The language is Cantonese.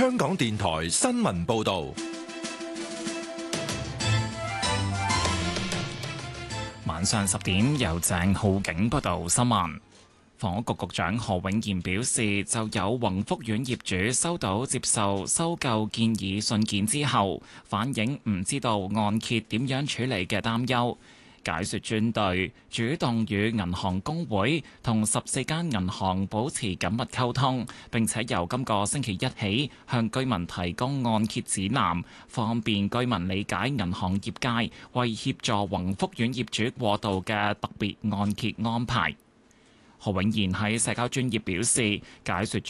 香港電台新聞報道。 晚上10點，由鄭浩景報道新聞。房屋局局長何永賢表示，就有宏福苑業主收到接受收購建議信件之後，反映唔知道按揭點樣處理嘅擔憂。解說專隊主動與銀行公會同14間銀行保持緊密溝通，並且由今個星期一起向居民提供按揭指南，方便居民理解銀行業界為協助宏福苑業主過渡嘅特別按揭安排。何永賢喺社交專頁表示，解說